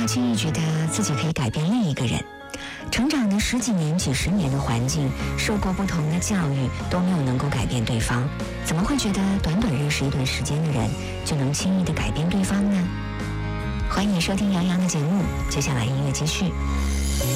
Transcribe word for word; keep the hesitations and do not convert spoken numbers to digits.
要轻易觉得自己可以改变另一个人。成长的十几年、几十年的环境，受过不同的教育，都没有能够改变对方，怎么会觉得短短认识一段时间的人就能轻易的改变对方呢？欢迎收听杨洋的节目，接下来音乐继续。